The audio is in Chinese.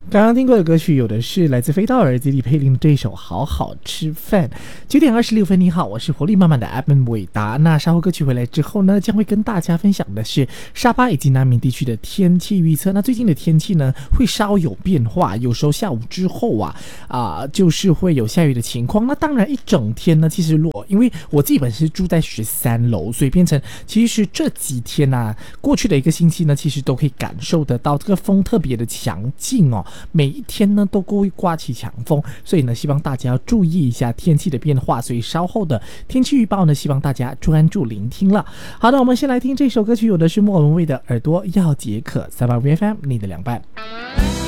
刚刚听过的歌曲有的是来自飞刀耳机里佩林的这首好好吃饭。9:26，你好，我是活力满满的 Adam 伟达。那稍后歌曲回来之后呢，将会跟大家分享的是沙巴以及南明地区的天气预测。那最近的天气呢会稍有变化，有时候下午之后就是会有下雨的情况。那当然一整天呢，其实因为我自己本身是住在13楼，所以变成其实这几天过去的一个星期呢，其实都可以感受得到这个风特别的强劲哦。每一天呢都会刮起强风，所以呢希望大家要注意一下天气的变化，所以稍后的天气预报呢希望大家专注聆听了。好的，我们先来听这首歌曲，有的是莫文蔚的耳朵要解渴，385 FM 你的凉拌。